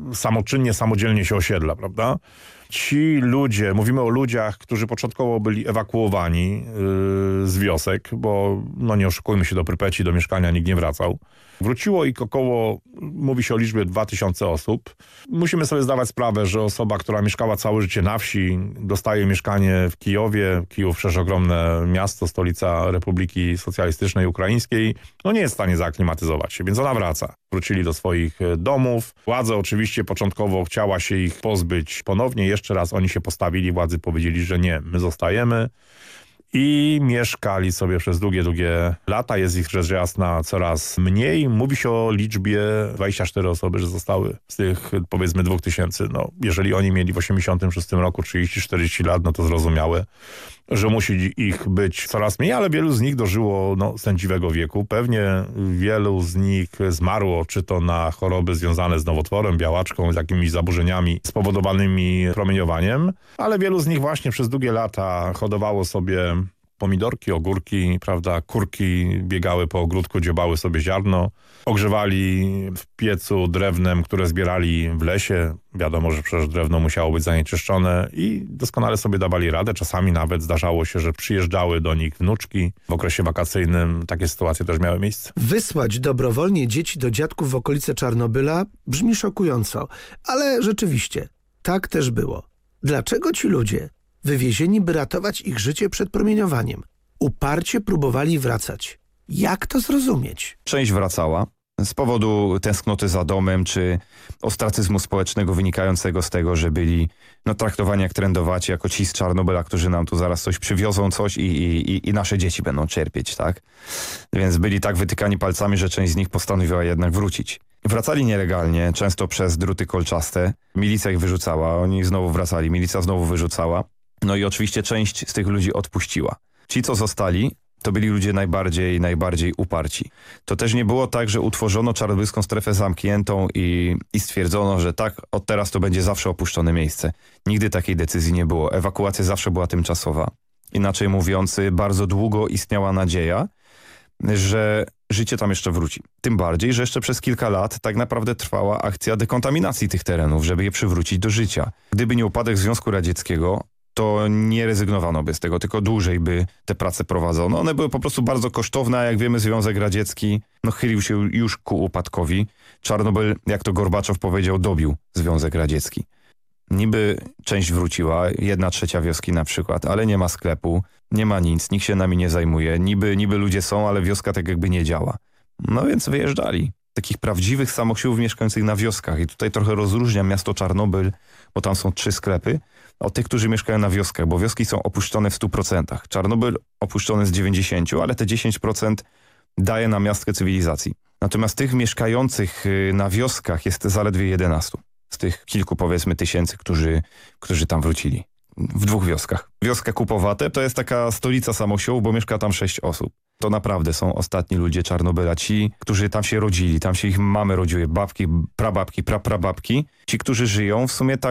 samoczynnie, samodzielnie się osiedla, prawda? Ci ludzie, mówimy o ludziach, którzy początkowo byli ewakuowani z wiosek, bo no nie oszukujmy się, do Prypeci, do mieszkania nikt nie wracał. Wróciło ich około, mówi się o liczbie 2000 osób. Musimy sobie zdawać sprawę, że osoba, która mieszkała całe życie na wsi, dostaje mieszkanie w Kijowie. Kijów przecież ogromne miasto, stolica Republiki Socjalistycznej Ukraińskiej. No nie jest w stanie zaaklimatyzować się, więc ona wraca. Wrócili do swoich domów. Władza oczywiście początkowo chciała się ich pozbyć ponownie. Jeszcze raz oni się postawili, władzy powiedzieli, że nie, my zostajemy. I mieszkali sobie przez długie lata. Jest ich rzecz jasna coraz mniej. Mówi się o liczbie 24 osoby, że zostały z tych powiedzmy 2000. No, jeżeli oni mieli w 86 roku 30-40 lat, no to zrozumiałe, że musi ich być coraz mniej, ale wielu z nich dożyło sędziwego wieku. Pewnie wielu z nich zmarło, czy to na choroby związane z nowotworem, białaczką, z jakimiś zaburzeniami spowodowanymi promieniowaniem, ale wielu z nich właśnie przez długie lata hodowało sobie pomidorki, ogórki, prawda, kurki biegały po ogródku, dziobały sobie ziarno, ogrzewali w piecu drewnem, które zbierali w lesie. Wiadomo, że przecież drewno musiało być zanieczyszczone i doskonale sobie dawali radę. Czasami nawet zdarzało się, że przyjeżdżały do nich wnuczki. W okresie wakacyjnym takie sytuacje też miały miejsce. Wysłać dobrowolnie dzieci do dziadków w okolice Czarnobyla brzmi szokująco, ale rzeczywiście tak też było. Dlaczego ci ludzie, wywiezieni, by ratować ich życie przed promieniowaniem, uparcie próbowali wracać? Jak to zrozumieć? Część wracała z powodu tęsknoty za domem, czy ostracyzmu społecznego wynikającego z tego, że byli traktowani jak trędowaci, jako ci z Czarnobyla, którzy nam tu zaraz coś przywiozą, coś i nasze dzieci będą cierpieć, tak? Więc byli tak wytykani palcami, że część z nich postanowiła jednak wrócić. Wracali nielegalnie, często przez druty kolczaste. Milicja ich wyrzucała, oni znowu wracali, milicja znowu wyrzucała. No i oczywiście część z tych ludzi odpuściła. Ci, co zostali, to byli ludzie najbardziej uparci. To też nie było tak, że utworzono czarnobylską strefę zamkniętą i stwierdzono, że tak, od teraz to będzie zawsze opuszczone miejsce. Nigdy takiej decyzji nie było. Ewakuacja zawsze była tymczasowa. Inaczej mówiąc, bardzo długo istniała nadzieja, że życie tam jeszcze wróci. Tym bardziej, że jeszcze przez kilka lat tak naprawdę trwała akcja dekontaminacji tych terenów, żeby je przywrócić do życia. Gdyby nie upadek Związku Radzieckiego, to nie rezygnowano by z tego, tylko dłużej by te prace prowadzono. One były po prostu bardzo kosztowne, a jak wiemy Związek Radziecki chylił się już ku upadkowi. Czarnobyl, jak to Gorbaczow powiedział, dobił Związek Radziecki. Niby część wróciła, 1/3 wioski na przykład, ale nie ma sklepu, nie ma nic, nikt się nami nie zajmuje. Niby ludzie są, ale wioska tak jakby nie działa. No więc wyjeżdżali. Takich prawdziwych samoksiłów mieszkających na wioskach. I tutaj trochę rozróżniam miasto Czarnobyl, bo tam są 3 sklepy, od tych, którzy mieszkają na wioskach, bo wioski są opuszczone w 100%. Czarnobyl opuszczony z 90%, ale te 10% daje na miastkę cywilizacji. Natomiast tych mieszkających na wioskach jest zaledwie 11. Z tych kilku, powiedzmy, tysięcy, którzy tam wrócili. W 2 wioskach. Wioska Kupowate to jest taka stolica samoksiału, bo mieszka tam 6 osób. To naprawdę są ostatni ludzie Czarnobyla. Ci, którzy tam się rodzili, tam się ich mamy rodziły, babki, prababki, praprababki. Ci, którzy żyją w sumie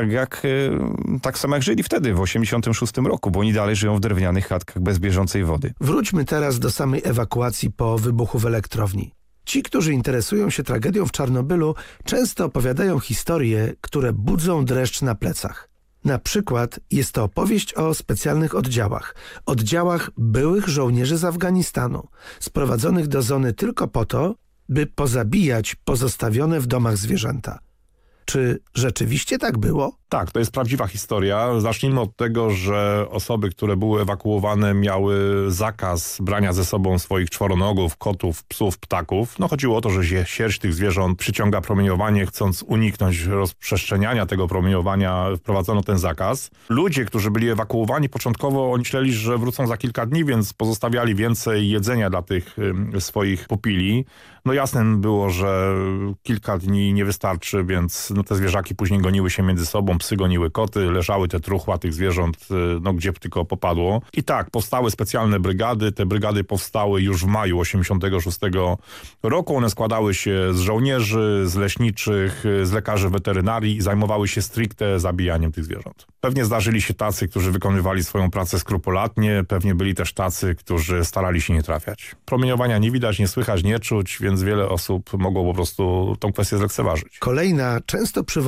tak samo jak żyli wtedy, w 86 roku, bo oni dalej żyją w drewnianych chatkach bez bieżącej wody. Wróćmy teraz do samej ewakuacji po wybuchu w elektrowni. Ci, którzy interesują się tragedią w Czarnobylu, często opowiadają historie, które budzą dreszcz na plecach. Na przykład jest to opowieść o specjalnych oddziałach byłych żołnierzy z Afganistanu, sprowadzonych do zony tylko po to, by pozabijać pozostawione w domach zwierzęta. Czy rzeczywiście tak było? Tak, to jest prawdziwa historia. Zacznijmy od tego, że osoby, które były ewakuowane, miały zakaz brania ze sobą swoich czworonogów, kotów, psów, ptaków. Chodziło o to, że sierść tych zwierząt przyciąga promieniowanie. Chcąc uniknąć rozprzestrzeniania tego promieniowania, wprowadzono ten zakaz. Ludzie, którzy byli ewakuowani początkowo, oni myśleli, że wrócą za kilka dni, więc pozostawiali więcej jedzenia dla tych swoich pupili. Jasne było, że kilka dni nie wystarczy, więc te zwierzaki później goniły się między sobą, psy goniły koty, leżały te truchła tych zwierząt, gdzie tylko popadło. I tak, powstały specjalne brygady. Te brygady powstały już w maju 86 roku. One składały się z żołnierzy, z leśniczych, z lekarzy weterynarii i zajmowały się stricte zabijaniem tych zwierząt. Pewnie zdarzyli się tacy, którzy wykonywali swoją pracę skrupulatnie. Pewnie byli też tacy, którzy starali się nie trafiać. Promieniowania nie widać, nie słychać, nie czuć, więc wiele osób mogło po prostu tą kwestię zlekceważyć. Kolejna, często